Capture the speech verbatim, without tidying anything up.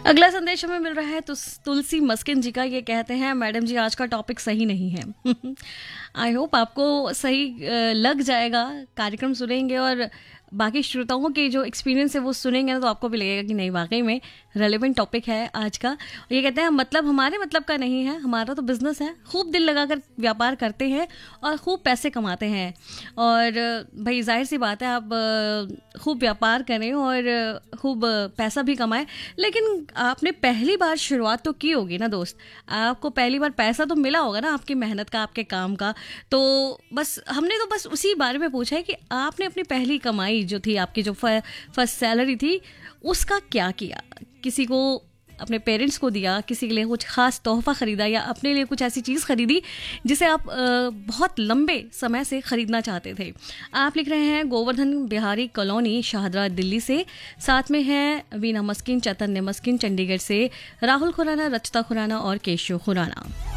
अगला संदेश हमें मिल रहा है तो तुलसी मस्किन जी का। ये कहते हैं, मैडम जी आज का टॉपिक सही नहीं है। आई होप आपको सही लग जाएगा, कार्यक्रम सुनेंगे और बाकी श्रोताओं के जो एक्सपीरियंस है वो सुनेंगे ना, तो आपको भी लगेगा कि नहीं वाकई में रेलेवेंट टॉपिक है आज का। और ये कहते हैं मतलब हमारे मतलब का नहीं है, हमारा तो बिजनेस है, खूब दिल लगाकर व्यापार करते हैं और खूब पैसे कमाते हैं। और भाई जाहिर सी बात है, आप खूब व्यापार करें और खूब पैसा भी कमाएं, लेकिन आपने पहली बार शुरुआत तो की होगी ना दोस्त, आपको पहली बार पैसा तो मिला होगा ना आपकी मेहनत का, आपके काम का। तो बस हमने तो बस उसी बारे में पूछा है कि आपने अपनी पहली कमाई जो थी, आपकी जो फर्स्ट सैलरी थी, उसका क्या किया? किसी को, अपने पेरेंट्स को दिया, किसी के लिए कुछ खास तोहफा खरीदा, या अपने लिए कुछ ऐसी चीज़ खरीदी जिसे आप बहुत लंबे समय से खरीदना चाहते थे? आप लिख रहे हैं गोवर्धन बिहारी कॉलोनी, शाहदरा, दिल्ली से। साथ में हैं वीना मस्किन, चैतन्य मस्किन चंडीगढ़ से, राहुल खुराना, रचता खुराना और केशव खुराना।